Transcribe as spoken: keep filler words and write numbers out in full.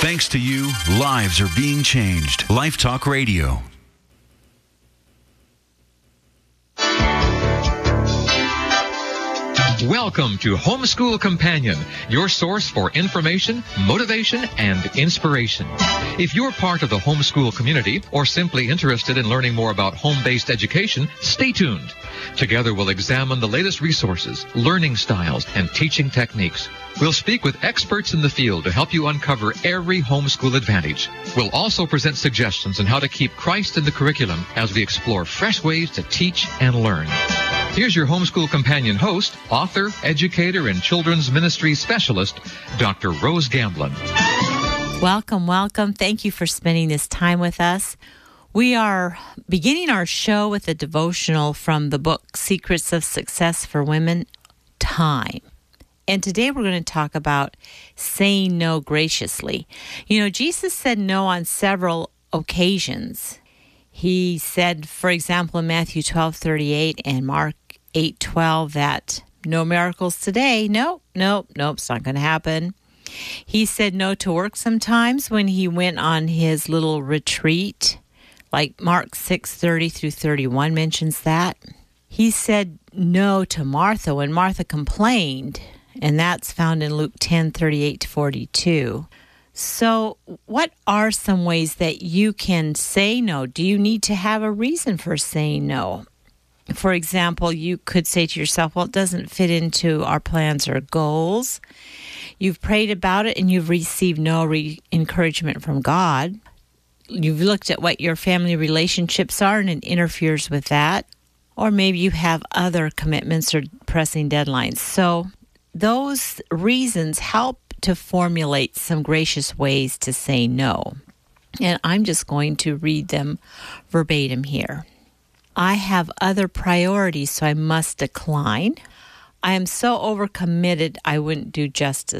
Thanks to you, lives are being changed. Life Talk Radio. Welcome to Homeschool Companion, your source for information, motivation, and inspiration. If you're part of the homeschool community or simply interested in learning more about home-based education, stay tuned. Together we'll examine the latest resources, learning styles, and teaching techniques. We'll speak with experts in the field to help you uncover every homeschool advantage. We'll also present suggestions on how to keep Christ in the curriculum as we explore fresh ways to teach and learn. Here's your Homeschool Companion host, author, educator, and children's ministry specialist, Doctor Rose Gamblin. Welcome, welcome. Thank you for spending this time with us. We are beginning our show with a devotional from the book Secrets of Success for Women, Time. And today we're going to talk about saying no graciously. You know, Jesus said no on several occasions. He said, for example, in Matthew twelve thirty-eight and Mark eight twelve, that no miracles today. Nope, nope, nope, it's not going to happen. He said no to work sometimes when he went on his little retreat, like Mark six thirty through thirty-one mentions that. He said no to Martha when Martha complained, and that's found in Luke ten thirty-eight to forty-two. So what are some ways that you can say no? Do you need to have a reason for saying no? For example, you could say to yourself, well, it doesn't fit into our plans or goals. You've prayed about it and you've received no re- encouragement from God. You've looked at what your family relationships are and it interferes with that. Or maybe you have other commitments or pressing deadlines. So those reasons help to formulate some gracious ways to say no. And I'm just going to read them verbatim here. I have other priorities, so I must decline. I am so overcommitted I wouldn't do justice.